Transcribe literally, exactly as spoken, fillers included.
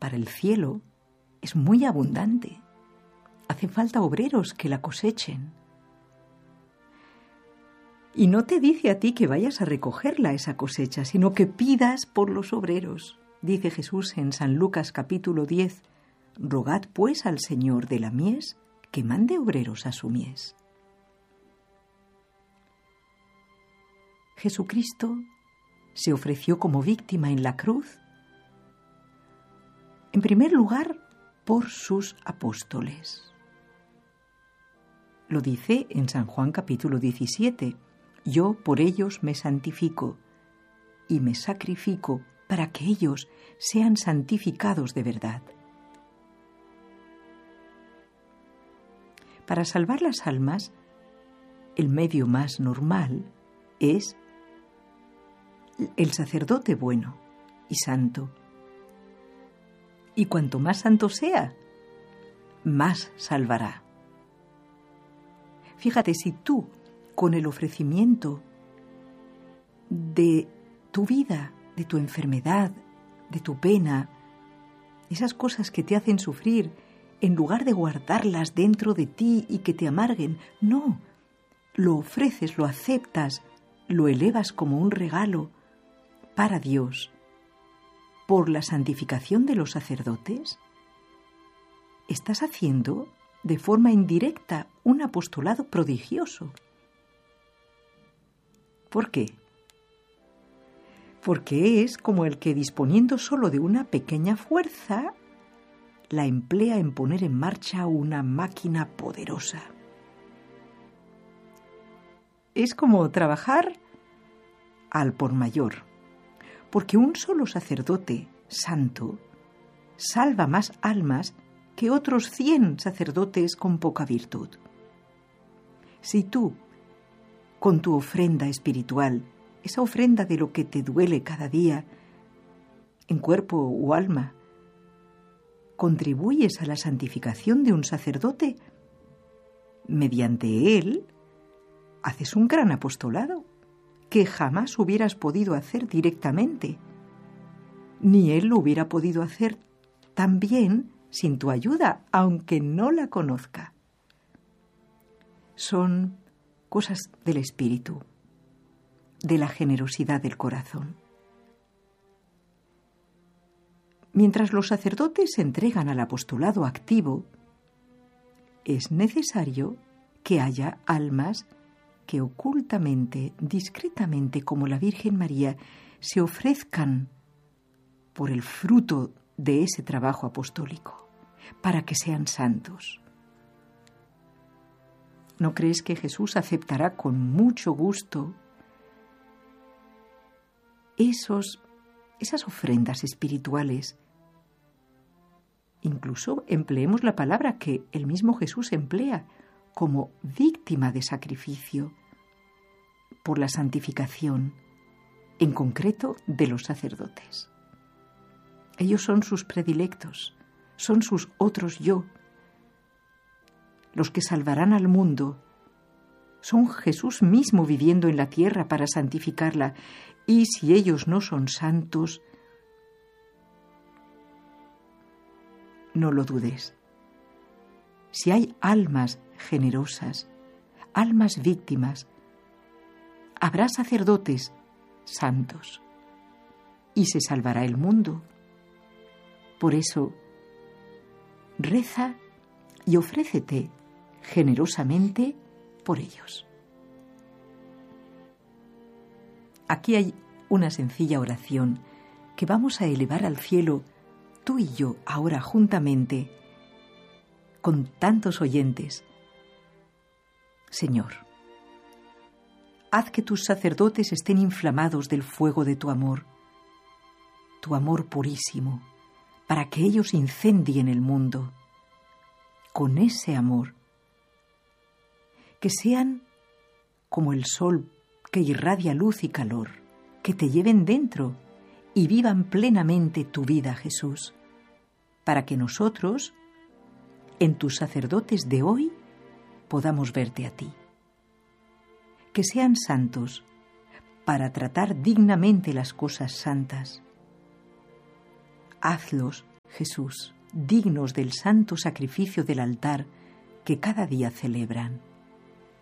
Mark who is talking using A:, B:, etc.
A: para el cielo es muy abundante. Hace falta obreros que la cosechen. Y no te dice a ti que vayas a recogerla esa cosecha, sino que pidas por los obreros. Dice Jesús en San Lucas capítulo diez, rogad pues al Señor de la mies que mande obreros a su mies. Jesucristo se ofreció como víctima en la cruz, en primer lugar, por sus apóstoles. Lo dice en San Juan capítulo diecisiete, yo por ellos me santifico y me sacrifico para que ellos sean santificados de verdad. Para salvar las almas, el medio más normal es el sacerdote bueno y santo. Y cuanto más santo sea, más salvará. Fíjate, si tú, con el ofrecimiento de tu vida, de tu enfermedad, de tu pena, esas cosas que te hacen sufrir, en lugar de guardarlas dentro de ti y que te amarguen, no, lo ofreces, lo aceptas, lo elevas como un regalo para Dios, por la santificación de los sacerdotes, estás haciendo de forma indirecta un apostolado prodigioso. ¿Por qué? Porque es como el que, disponiendo solo de una pequeña fuerza, la emplea en poner en marcha una máquina poderosa. Es como trabajar al por mayor, porque un solo sacerdote santo salva más almas que otros cien sacerdotes con poca virtud. Si tú, con tu ofrenda espiritual, esa ofrenda de lo que te duele cada día, en cuerpo o alma, contribuyes a la santificación de un sacerdote, mediante él haces un gran apostolado que jamás hubieras podido hacer directamente, ni él lo hubiera podido hacer tan bien sin tu ayuda, aunque no la conozca. Son cosas del espíritu, de la generosidad del corazón. Mientras los sacerdotes se entregan al apostolado activo, es necesario que haya almas que ocultamente, discretamente, como la Virgen María, se ofrezcan por el fruto de ese trabajo apostólico, para que sean santos. ¿No crees que Jesús aceptará con mucho gusto esos, esas ofrendas espirituales? Incluso empleemos la palabra que el mismo Jesús emplea, como víctima de sacrificio por la santificación, en concreto de los sacerdotes. Ellos son sus predilectos, son sus otros yo, los que salvarán al mundo. Son Jesús mismo viviendo en la tierra para santificarla, y si ellos no son santos, no lo dudes. Si hay almas generosas, almas víctimas, habrá sacerdotes santos y se salvará el mundo. Por eso, reza y ofrécete generosamente por ellos. Aquí hay una sencilla oración que vamos a elevar al cielo tú y yo ahora juntamente con tantos oyentes. Señor, haz que tus sacerdotes estén inflamados del fuego de tu amor, tu amor purísimo, para que ellos incendien el mundo con ese amor. Que sean como el sol que irradia luz y calor, que te lleven dentro y vivan plenamente tu vida, Jesús, para que nosotros, en tus sacerdotes de hoy, podamos verte a ti. Que sean santos para tratar dignamente las cosas santas. Hazlos Jesús, dignos del santo sacrificio del altar que cada día celebran.